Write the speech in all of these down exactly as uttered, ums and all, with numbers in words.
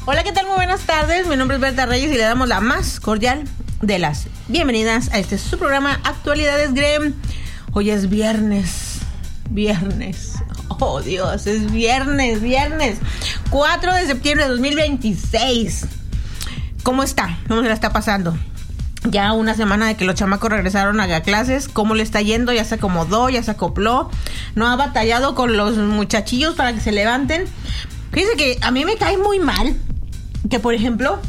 Hola, ¿qué tal? Muy buenas tardes. Mi nombre es Berta Reyes y le damos la más cordial de las bienvenidas a este su programa Actualidades Grem. Hoy es viernes. Viernes. Oh, Dios, es viernes, viernes. cuatro de septiembre de dos mil veintiséis. ¿Cómo está? ¿Cómo se la está pasando? Ya una semana de que los chamacos regresaron a clases. ¿Cómo le está yendo? Ya se acomodó, ya se acopló. No ha batallado con los muchachillos para que se levanten. Fíjense que a mí me cae muy mal que, por ejemplo,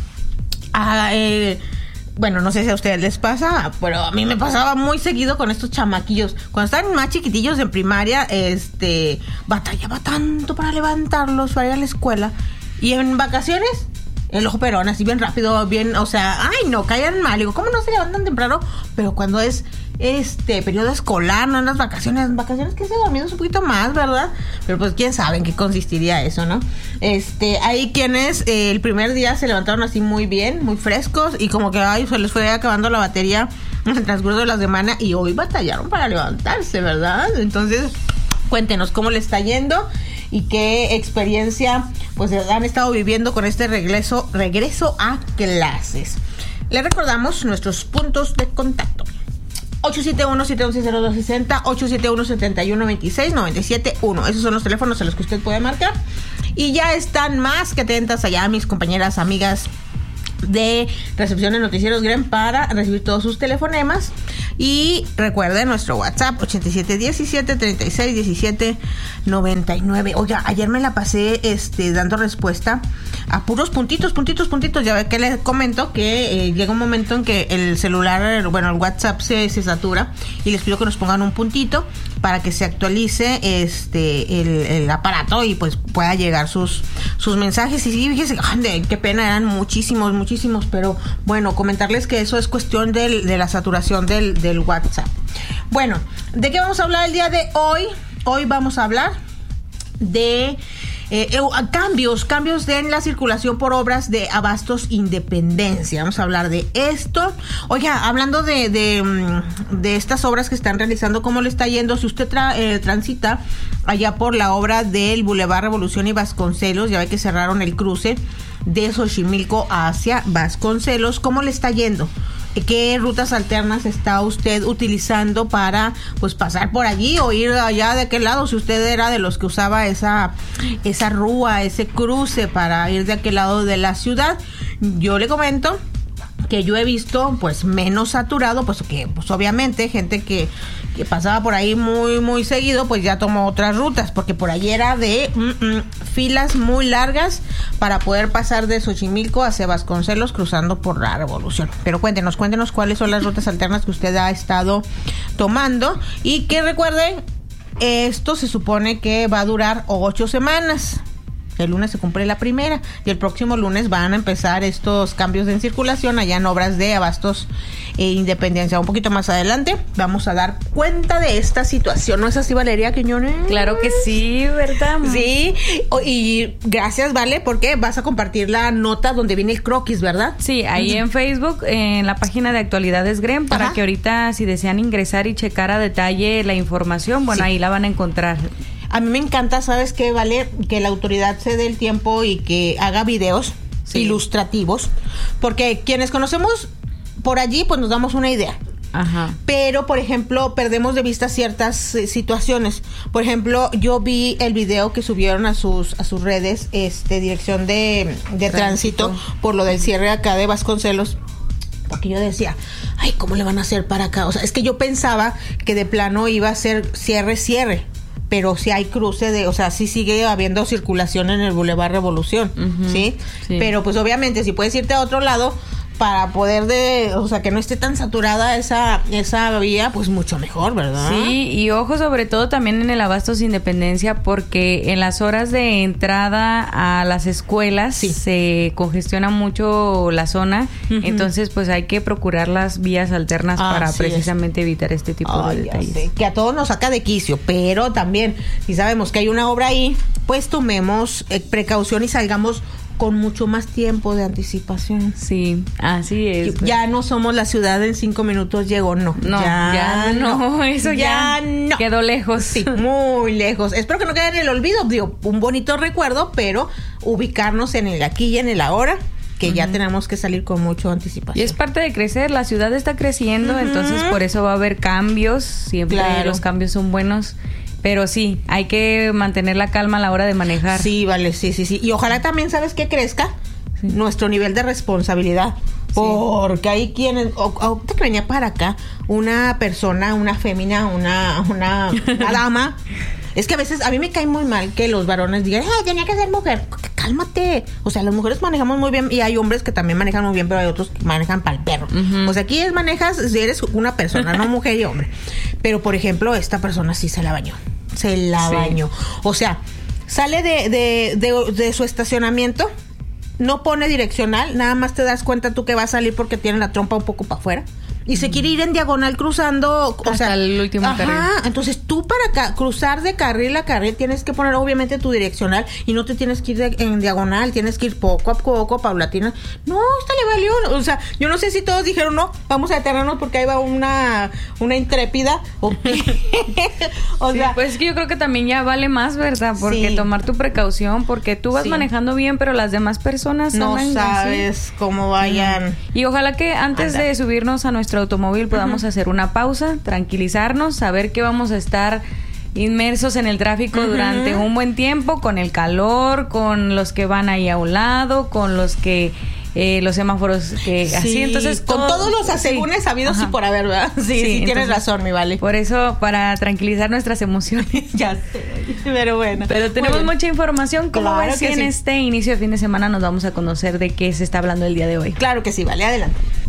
a, eh, bueno, no sé si a ustedes les pasa, pero a mí me pasaba muy seguido con estos chamaquillos. Cuando estaban más chiquitillos en primaria, este, batallaba tanto para levantarlos, para ir a la escuela. Y en vacaciones, el ojo perón, así bien rápido, bien, o sea, ay, no, caían mal. Digo, ¿cómo no se levantan temprano? Pero cuando es este periodo escolar, no en las vacaciones, en vacaciones que se dormían un poquito más, ¿verdad? Pero pues quién sabe en qué consistiría eso, ¿no? Este, hay quienes eh, el primer día se levantaron así muy bien, muy frescos, y como que ay, se les fue acabando la batería en el transcurso de la semana, y hoy batallaron para levantarse, ¿verdad? Entonces, cuéntenos cómo les está yendo y qué experiencia pues han estado viviendo con este regreso, regreso a clases. Les recordamos nuestros puntos de contacto. ocho siete uno, siete uno uno, cero dos seis cero, ocho siete uno, siete uno dos seis, nueve siete uno. Esos son los teléfonos a los que usted puede marcar. Y ya están más que atentas allá mis compañeras, amigas de recepción de Noticieros Grem para recibir todos sus telefonemas. Y recuerden nuestro WhatsApp ochenta y siete diecisiete, treinta y seis diecisiete, noventa y nueve. Oiga, ayer me la pasé este dando respuesta a puros puntitos, puntitos, puntitos. Ya ve que les comento que eh, llega un momento en que el celular, bueno, el WhatsApp se, se satura, y les pido que nos pongan un puntito para que se actualice este el, el aparato y pues pueda llegar sus sus mensajes. Y sí, fíjense, ay, qué pena, eran muchísimos, muchísimos, pero bueno, comentarles que eso es cuestión del, de la saturación del, del WhatsApp. Bueno, ¿de qué vamos a hablar el día de hoy? Hoy vamos a hablar de Eh, eh, cambios, cambios de, en la circulación por obras de Abastos Independencia. Vamos a hablar de esto. Oiga, hablando de, de, de estas obras que están realizando, ¿cómo le está yendo? Si usted tra, eh, transita allá por la obra del Boulevard Revolución y Vasconcelos, ya ve que cerraron el cruce de Xochimilco hacia Vasconcelos, ¿cómo le está yendo? ¿Qué rutas alternas está usted utilizando para pues pasar por allí o ir allá de aquel lado? Si usted era de los que usaba esa esa rúa, ese cruce para ir de aquel lado de la ciudad, yo le comento que yo he visto pues menos saturado, pues que pues obviamente gente que, que pasaba por ahí muy muy seguido pues ya tomó otras rutas, porque por ahí era de mm, mm, filas muy largas para poder pasar de Xochimilco hacia Vasconcelos cruzando por la Revolución. Pero cuéntenos, cuéntenos cuáles son las rutas alternas que usted ha estado tomando, y que recuerden, esto se supone que va a durar ocho semanas. El lunes se cumple la primera y el próximo lunes van a empezar estos cambios en circulación allá en obras de Abastos e Independencia. Un poquito más adelante vamos a dar cuenta de esta situación. ¿No es así, Valeria Quiñones? Claro que sí, ¿verdad? Sí, y gracias, Vale, porque vas a compartir la nota donde viene el croquis, ¿verdad? Sí, ahí en Facebook, en la página de Actualidades Grem, para Ajá. que ahorita, si desean ingresar y checar a detalle la información, bueno, sí. ahí la van a encontrar. A mí me encanta, ¿sabes qué, Vale? Que la autoridad se dé el tiempo y que haga videos sí. ilustrativos, porque quienes conocemos por allí, pues nos damos una idea. Ajá. Pero, por ejemplo, perdemos de vista ciertas eh, situaciones. Por ejemplo, yo vi el video que subieron a sus a sus redes, este, dirección de, de tránsito. tránsito, por lo del cierre acá de Vasconcelos. Porque yo decía, ay, ¿cómo le van a hacer para acá? O sea, es que yo pensaba que de plano iba a ser cierre, cierre. Pero sí hay cruce de, o sea, sí sigue habiendo circulación en el Boulevard Revolución, uh-huh, ¿sí? ¿sí? Pero pues obviamente si puedes irte a otro lado para poder de, o sea, que no esté tan saturada esa esa vía, pues mucho mejor, ¿verdad? Sí, y ojo sobre todo también en el Abastos Independencia, porque en las horas de entrada a las escuelas sí. se congestiona mucho la zona, uh-huh. entonces pues hay que procurar las vías alternas ah, para precisamente es. evitar este tipo Ay, de detalles. Sé, que a todos nos saca de quicio, pero también si sabemos que hay una obra ahí, pues tomemos eh, precaución y salgamos con mucho más tiempo de anticipación. Sí, así es. Ya, ya no somos la ciudad en cinco minutos llego, no. No, ya, ya no, no, eso ya, ya no. Quedó lejos. Sí, muy lejos. Espero que no quede en el olvido, digo, un bonito recuerdo, pero ubicarnos en el aquí y en el ahora, que uh-huh. ya tenemos que salir con mucho anticipación. Y es parte de crecer, la ciudad está creciendo, uh-huh. entonces por eso va a haber cambios, siempre claro. los cambios son buenos. Pero sí, hay que mantener la calma a la hora de manejar. Sí, vale, sí, sí, sí. Y ojalá también, ¿sabes qué? Crezca sí. nuestro nivel de responsabilidad. Sí. Porque hay quienes... Ahorita que venía para acá una persona, una fémina, una, una, una dama... Es que a veces a mí me cae muy mal que los varones digan, ay, tenía que ser mujer. Cálmate. O sea, las mujeres manejamos muy bien y hay hombres que también manejan muy bien, pero hay otros que manejan para el perro. Uh-huh. O sea, aquí es manejas si eres una persona, no mujer y hombre. Pero, por ejemplo, esta persona sí se la bañó. Se la sí. bañó. O sea, sale de, de, de, de su estacionamiento, no pone direccional, nada más te das cuenta tú que va a salir porque tiene la trompa un poco para afuera. Y se quiere ir en diagonal cruzando, o hasta sea, el último ajá, carril. Entonces tú para ca- cruzar de carril a carril tienes que poner obviamente tu direccional y no te tienes que ir de, en diagonal, tienes que ir poco a poco, paulatina. No, esta le valió, o sea, yo no sé si todos dijeron no, vamos a detenernos porque ahí va una una intrépida. O, o sí, sea, pues es que yo creo que también ya vale más, ¿verdad? Porque sí. tomar tu precaución, porque tú vas sí. manejando bien, pero las demás personas no sabes así. Cómo vayan. Y ojalá que antes Anda. de subirnos a nuestro automóvil podamos uh-huh. hacer una pausa, tranquilizarnos, saber que vamos a estar inmersos en el tráfico uh-huh. durante un buen tiempo, con el calor, con los que van ahí a un lado, con los que eh, los semáforos que sí. así, entonces con todo, todos los asegúnes sí. habidos Ajá. y por haber, ¿verdad? Sí, sí, sí tienes entonces, razón, mi vale. Por eso, para tranquilizar nuestras emociones. Ya sé, pero bueno. Pero tenemos mucha información. ¿Cómo claro ves si en sí. este inicio de fin de semana nos vamos a conocer de qué se está hablando el día de hoy? Claro que sí, vale, adelante.